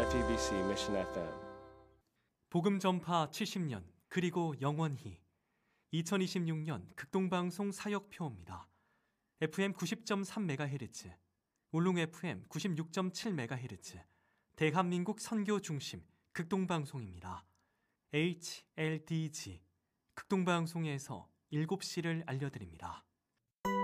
JTBC Mission FM. 복음 전파 70년 그리고 영원히 2026년 극동방송 사역표입니다. FM 90.3MHz, 울릉 FM 96.7MHz, 대한민국 선교 중심 극동방송입니다. HLDG 극동방송에서 7시를 알려드립니다.